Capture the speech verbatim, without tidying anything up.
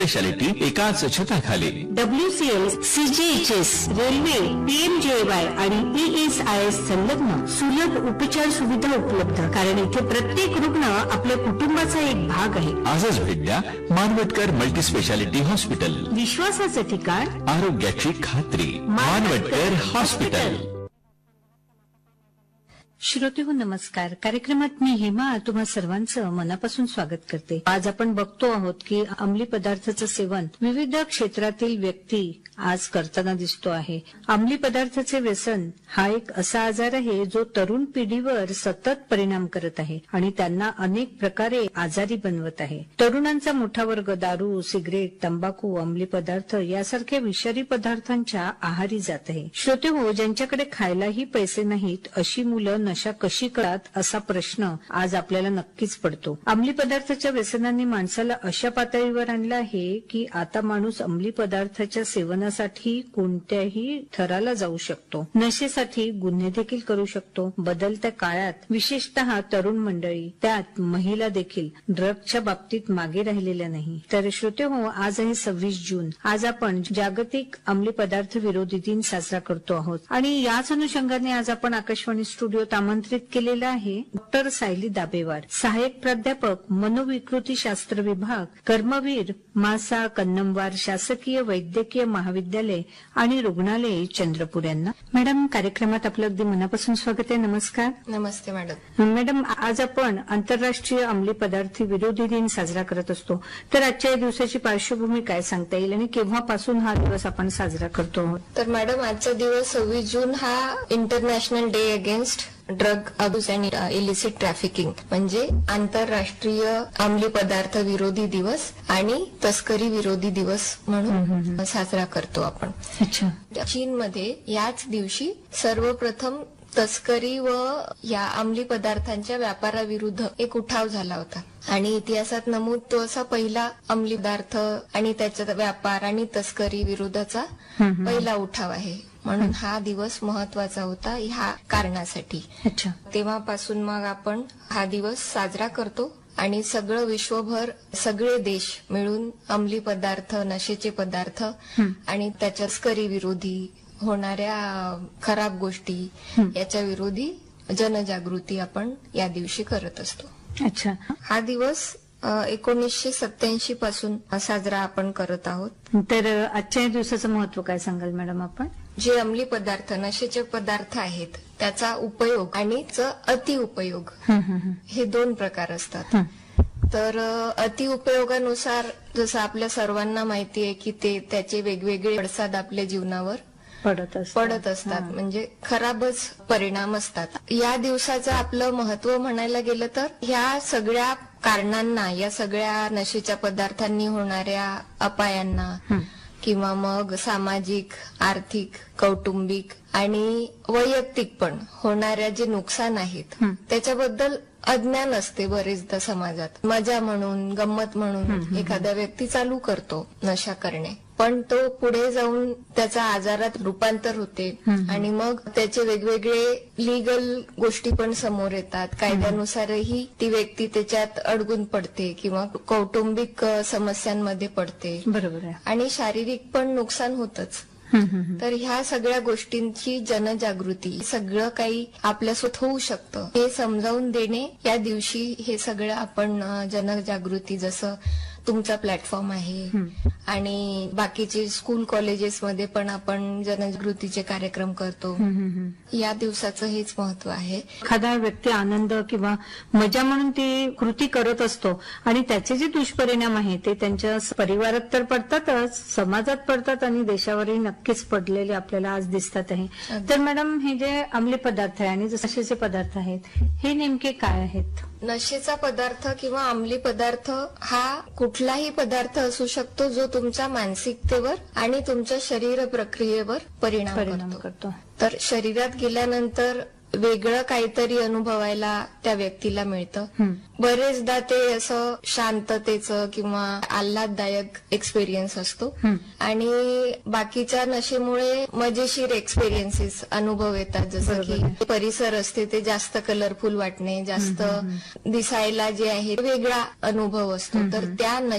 Speciality एकाच छताखाली WCL, CGHS, railway, PMJAY आणि ईएसआयएस संलग्न सुलभ उपचार सुविधा उपलब्ध. कारण इथे प्रत्येक रुग्ण आपल्या कुटुंबाचा एक भाग आहे. आजच भेट द्या मानवटकर मल्टी स्पेशालिटी हॉस्पिटल. विश्वासाचं ठिकाण, आरोग्याची खात्री. मानवटकर हॉस्पिटल. श्रोतेहो नमस्कार. कार्यक्रमात मी हेमा तुम्हा सर्वांचं मनापासून स्वागत करते. आज आपण बघतो आहोत की अंमली पदार्थाचं सेवन विविध क्षेत्रातील व्यक्ती आज करताना दिसतो आहे. अंमली पदार्थाचे व्यसन हा एक असा आजार आहे जो तरुण पिढीवर सतत परिणाम करत आहे आणि त्यांना अनेक प्रकारे आजारी बनवत आहे. तरुणांचा मोठा वर्ग दारू, सिगरेट, तंबाखू, अंमली पदार्थ यासारख्या विषारी पदार्थांच्या आहारी जात आहे. श्रोतेहो, ज्यांच्याकडे खायलाही पैसे नाहीत अशी मुलं नशा कशी करतात असा प्रश्न आज आपल्याला नक्कीच पडतो. अंमली पदार्थाच्या व्यसनाने माणसाला अशा पातळीवर आणलं आहे की आता माणूस अंमली पदार्थाच्या सेवनासाठी कोणत्याही थराला जाऊ शकतो. नशेसाठी गुन्हे देखील करू शकतो. बदलत्या काळात विशेषतः तरुण मंडळी, त्यात महिला देखील ड्रगच्या बाबतीत मागे राहिलेल्या नाही. तर श्रोते हो, आज आहे सव्वीस जून. आज आपण जागतिक अंमली पदार्थ विरोधी दिन साजरा करतो आहोत आणि याच अनुषंगाने आज आपण आकाशवाणी स्टुडिओत आमंत्रित केलेला आहे डॉक्टर सायली दाबेवार, सहाय्यक प्राध्यापक, मनोविकृतीशास्त्र विभाग, कर्मवीर, मासा कन्नमवार शासकीय वैद्यकीय महाविद्यालय आणि रुग्णालय, चंद्रपूर यांना. मॅडम, कार्यक्रमात आपलं अगदी मनापासून स्वागत आहे. नमस्कार. नमस्ते मॅडम. मॅडम, आज आपण आंतरराष्ट्रीय अंमली पदार्थ विरोधी दिन साजरा करत असतो. तर आजच्या या दिवसाची पार्श्वभूमी काय सांगता येईल आणि केव्हापासून हा दिवस आपण साजरा करतो आहोत? तर मॅडम, आजचा दिवस सव्वीस जून हा international day against drug abuse and illicit trafficking म्हणजे आंतरराष्ट्रीय अंमली पदार्थ विरोधी दिवस आणि तस्करी विरोधी दिवस म्हणून साजरा करतो आपण. अच्छा. चीनमध्ये याच दिवशी सर्वप्रथम तस्करी व या अंमली पदार्थांच्या व्यापाराविरुद्ध एक उठाव झाला होता आणि इतिहासात नमूद तो असा पहिला अंमली पदार्थ आणि त्याचा व्यापार आणि तस्करी विरोधाचा पहिला उठाव आहे. म्हणून हा दिवस महत्वाचा होता ह्या कारणासाठी. अच्छा. तेव्हापासून मग आपण हा दिवस साजरा करतो आणि सगळं विश्वभर सगळे देश मिळून अंमली पदार्थ, नशेचे पदार्थ आणि त्याच्या तस्करी विरोधी होणाऱ्या खराब गोष्टी याच्या विरोधी जनजागृती आपण या दिवशी करत असतो. अच्छा. हा दिवस एकोणीसशे सत्याऐंशी पासून साजरा आपण करत आहोत. तर आजच्या दिवसाचं महत्व काय सांगाल मॅडम आपण? जे अंमली पदार्थ, नशेचे पदार्थ आहेत त्याचा उपयोग आणि अतिउपयोग हे दोन प्रकार असतात. तर अतिउपयोगानुसार जसं आपल्या सर्वांना माहिती आहे की ते त्याचे वेगवेगळे पडसाद आपल्या जीवनावर पडत पडत असतात, म्हणजे खराबच परिणाम असतात. या दिवसाचं आपलं महत्व म्हणायला गेलं तर ह्या सगळ्या कारणांना, या सगळ्या नशेच्या पदार्थांनी होणाऱ्या अपायांना किंवा मग सामाजिक, आर्थिक, कौटुंबिक आणि वैयक्तिक पण होणाऱ्या जे नुकसान आहेत त्याच्याबद्दल अज्ञान असते बरेचदा समाजात. मजा म्हणून, गंमत म्हणून एखादा व्यक्ती चालू करतो नशा करणे, पण तो पुढे जाऊन त्याचा आजारात रूपांतर होते आणि मग त्याचे वेगवेगळे लीगल गोष्टी पण समोर येतात. कायद्यानुसारही ती व्यक्ती त्याच्यात अडकून पडते किंवा कौटुंबिक समस्यांमध्ये पडते. बरोबर आहे. आणि शारीरिक पण नुकसान होतच. तर ह्या सगळ्या गोष्टींची जनजागृती, सगळं काही आपल्यासोबत होऊ शकतं हे समजावून देणे या दिवशी हे सगळं आपण जनजागृती, जसं तुमचा प्लॅटफॉर्म आहे आणि बाकीचे स्कूल कॉलेजेसमध्ये पण आपण जनजागृतीचे कार्यक्रम करतो. या दिवसाचं हेच महत्व आहे. एखादा व्यक्ती आनंद किंवा मजा म्हणून ती कृती करत असतो आणि त्याचे जे दुष्परिणाम आहेत ते त्यांच्या परिवारात तर पडतातच, समाजात पडतात आणि देशावरही नक्कीच पडलेले आपल्याला आज दिसतात आहे. तर मॅडम, हे जे अंमली पदार्थ आहे आणि नशेचे पदार्थ आहेत हे नेमके काय आहेत? नशेचा पदार्थ किंवा अंमली पदार्थ हा कुठलाही पदार्थ असू शकतो जो तुमच्या मानसिकतेवर आणि तुमच्या शरीर प्रक्रियेवर परिणाम करतो. तर शरीरात गेल्यानंतर वेगळं काहीतरी अनुभवायला त्या व्यक्तीला मिळतं. बरेचदा ते असं शांततेचं किंवा आल्हाददायक एक्सपिरियन्स असतो आणि बाकीच्या नशेमुळे मजेशीर एक्सपिरियन्सेस अनुभव येतात, जसं की परिसर असते ते जास्त कलरफुल वाटणे, जास्त दिसायला जे आहे वेगळा अनुभव असतो. तर त्या